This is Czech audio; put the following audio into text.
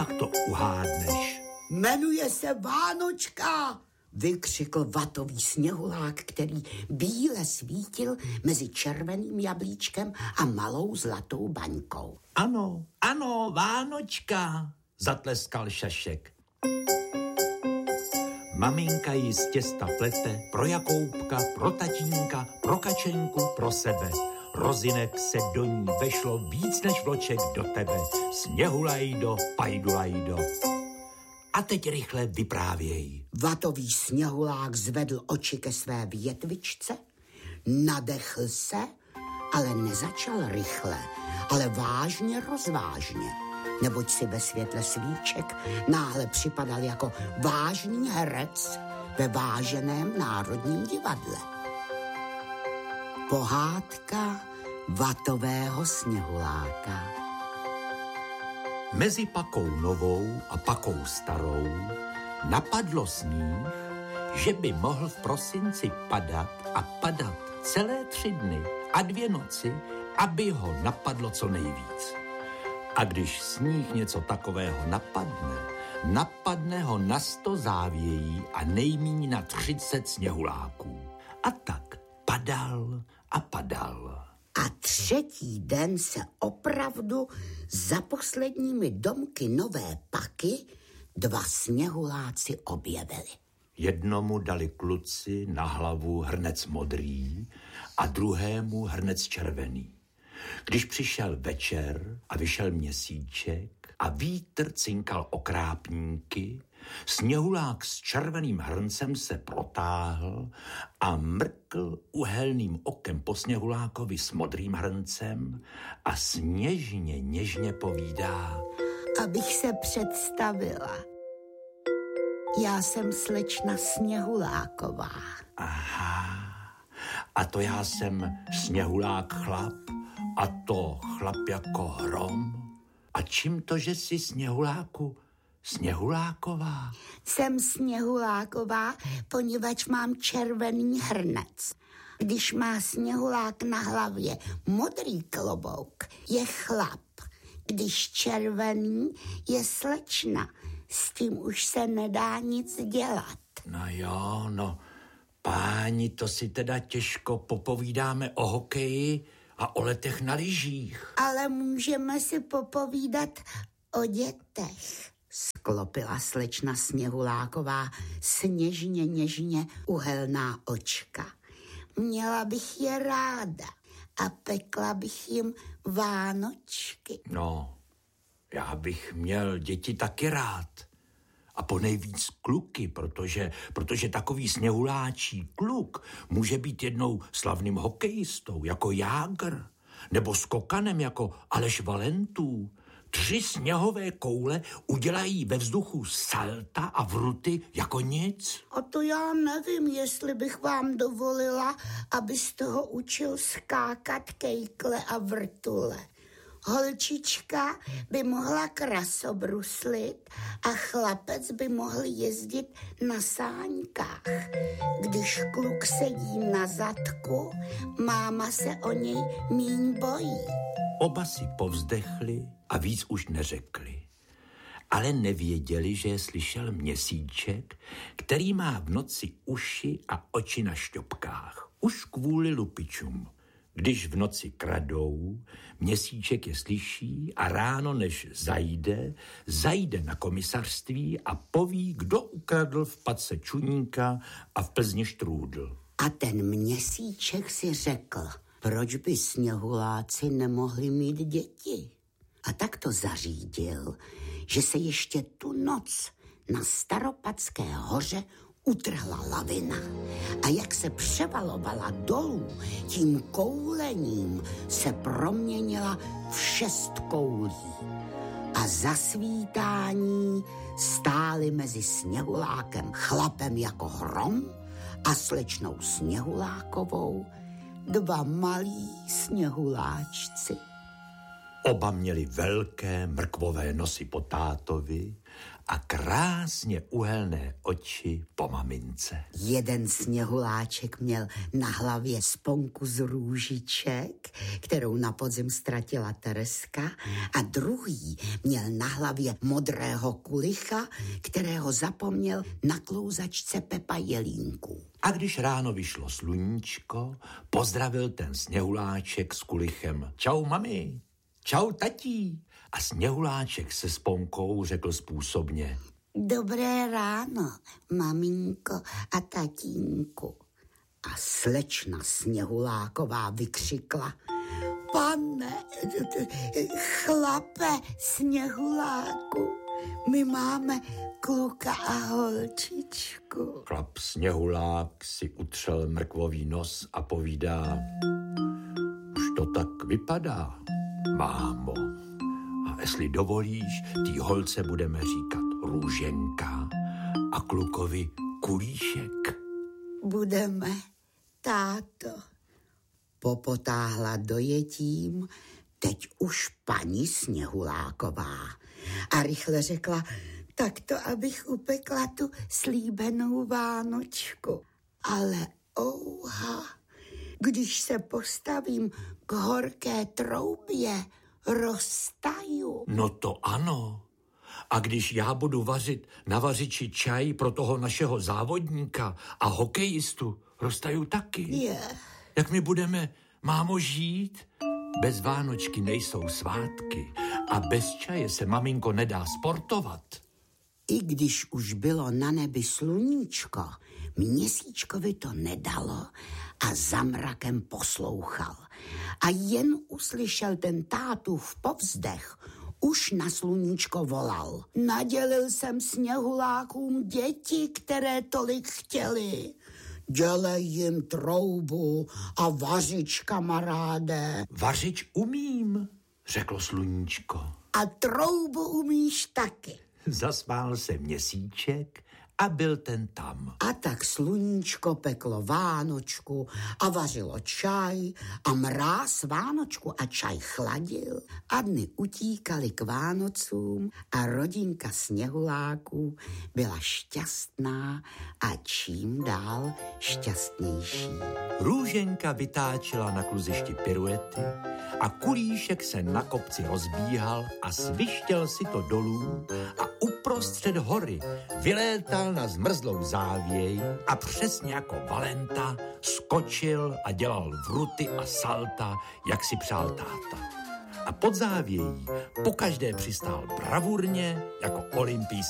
Jak to uhádneš? Jmenuje se Vánočka, vykřikl vatový sněhulák, který bíle svítil mezi červeným jablíčkem a malou zlatou baňkou. Ano, Vánočka, zatleskal Šašek. Maminka jí z těsta plete pro Jakoubka, pro tatínka, pro Kačenku, pro sebe. Rozinek se do ní vešlo víc než vloček do tebe. Sněhulajdo, pajdulajdo. A teď rychle vyprávěj. Vatový sněhulák zvedl oči ke své větvičce, nadechl se, ale nezačal rychle, ale vážně rozvážně, neboť si ve světle svíček náhle připadal jako vážný herec ve váženém Národním divadle. Pohádka vatového sněhuláka. Mezi pakou novou a pakou starou napadlo sníh, že by mohl v prosinci padat a padat celé 3 dny a 2 noci, aby ho napadlo co nejvíc. A když sníh něco takového napadne ho na 100 závějí a nejmíň na 30 sněhuláků. A tak padal a padal. A 3. den se opravdu za posledními domky nové paky 2 sněhuláci objevili. Jednomu dali kluci na hlavu hrnec modrý a druhému hrnec červený. Když přišel večer a vyšel měsíček a vítr cinkal o krápníky, sněhulák s červeným hrncem se protáhl a mrkl uhelným okem po sněhulákovi s modrým hrncem a něžně povídá: Abych se představila. Já jsem slečna Sněhuláková. Aha, a to já jsem sněhulák chlap, a to chlap jako hrom. A čím to, že jsi sněhuláku Sněhuláková? Jsem Sněhuláková, poněvadž mám červený hrnec. Když má sněhulák na hlavě modrý klobouk, je chlap. Když červený, je slečna. S tím už se nedá nic dělat. No jo, páni, to si teda těžko popovídáme o hokeji a o letech na lyžích. Ale můžeme si popovídat o dětech, sklopila slečna Sněhuláková něžně uhelná očka. Měla bych je ráda a pekla bych jim vánočky. No, já bych měl děti taky rád. A ponejvíc kluky, protože takový sněhuláčí kluk může být jednou slavným hokejistou jako Jágr, nebo skokanem jako Aleš Valentů. 3 sněhové koule udělají ve vzduchu salta a vruty jako nic. A to já nevím, jestli bych vám dovolila, abyste ho učil skákat kejkle a vrtule. Holčička by mohla krasobruslit a chlapec by mohl jezdit na sáňkách. Když kluk sedí na zadku, máma se o něj míň bojí. Oba si povzdechli a víc už neřekli. Ale nevěděli, že je slyšel měsíček, který má v noci uši a oči na šťopkách. Už kvůli lupičům. Když v noci kradou, měsíček je slyší a ráno, než zajde na komisařství a poví, kdo ukradl v Patce čuníka a v Plzni štrůdl. A ten měsíček si řekl, proč by sněhuláci nemohli mít děti? A tak to zařídil, že se ještě tu noc na Staropatské hoře utrhla lavina a jak se převalovala dolů, tím koulením se proměnila v 6 koulí. A za svítání stáli mezi sněhulákem chlapem jako hrom a slečnou Sněhulákovou 2 malí sněhuláčci. Oba měli velké mrkvové nosy po tátovi a krásně uhelné oči po mamince. Jeden sněhuláček měl na hlavě sponku z růžiček, kterou na podzim ztratila Tereska, a druhý měl na hlavě modrého kulicha, kterého zapomněl na klouzačce Pepa Jelínku. A když ráno vyšlo sluníčko, pozdravil ten sněhuláček s kulichem: Čau, mami. Čau, tatí. A sněhuláček se sponkou řekl způsobně: Dobré ráno, maminko a tatínku. A slečna Sněhuláková vykřikla: Pane, chlape Sněhuláku, my máme kluka a holčičku. Chlap Sněhulák si utřel mrkvový nos a povídá: Už to tak vypadá, mámo. A jestli dovolíš, tý holce budeme říkat Růženka a klukovi Kulíšek. Budeme, táto. Popotáhla dojetím teď už paní Sněhuláková a rychle řekla: Tak to, abych upekla tu slíbenou vánočku. Ale ouha, když se postavím k horké troubě, roztaju. No to ano. A když já budu vařit na vařiči čaj pro toho našeho závodníka a hokejistu, roztaju taky. Jak my budeme, mámo, žít? Bez Vánočky nejsou svátky a bez čaje se, maminko, nedá sportovat. I když už bylo na nebi sluníčko, Měsíčkovi to nedalo a za mrakem poslouchal. A jen uslyšel ten tátův povzdech, už na sluníčko volal: Nadělil jsem Sněhulákům děti, které tolik chtěli. Dělej jim troubu a vařič, kamaráde. Vařič umím, řeklo sluníčko. A troubu umíš taky. Zasmál se Měsíček a byl ten tam. A tak sluníčko peklo vánočku a vařilo čaj a mráz vánočku a čaj chladil a dny utíkaly k Vánocům a rodinka Sněhuláků byla šťastná a čím dál šťastnější. Růženka vytáčela na kluzišti piruety a Kulíšek se na kopci rozbíhal a svištěl si to dolů a uprostřed hory vylétal na zmrzlou závěj a přesně jako Valenta skočil a dělal vruty a salta, jak si přál táta. A pod závějí pokaždé přistál bravurně jako olympijský